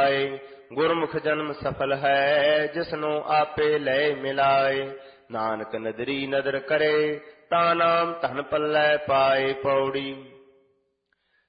ਜਾਏ। ਗੁਰਮੁਖ ਜਨਮ ਸਫਲ ਹੈ ਜਿਸਨੂੰ ਆਪੇ ਲੈ ਮਿਲਾਏ। ਨਾਨਕ ਨਦਰੀ ਨਦਰ ਕਰੇ ਤਾਂ ਨਾਮ ਧਨ ਪੱਲੇ ਪਾਏ। ਪੌੜੀ।